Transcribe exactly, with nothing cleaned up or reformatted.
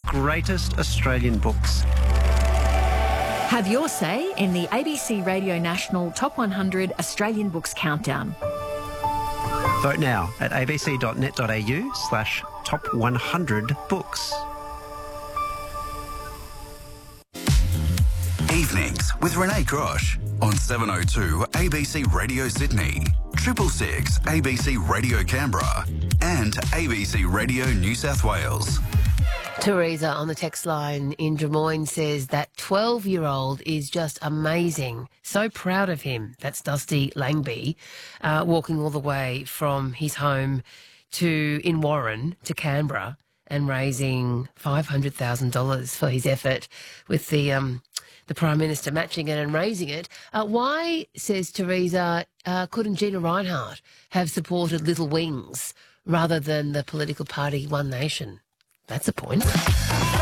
greatest Australian books. Have your say in the A B C Radio National Top one hundred Australian Books Countdown. Vote now at abc.net.au slash top 100 books. Evenings with Renee Grosh on seven oh two A B C Radio Sydney, Triple Six A B C Radio Canberra and A B C Radio New South Wales. Teresa on the text line in Drummoyne says that twelve-year-old is just amazing. So proud of him. That's Dusty Langby, uh, walking all the way from his home to in Warren to Canberra and raising five hundred thousand dollars for his effort with the um, the Prime Minister matching it and raising it. Uh, why, says Teresa, uh, couldn't Gina Rinehart have supported Little Wings rather than the political party One Nation? That's a point.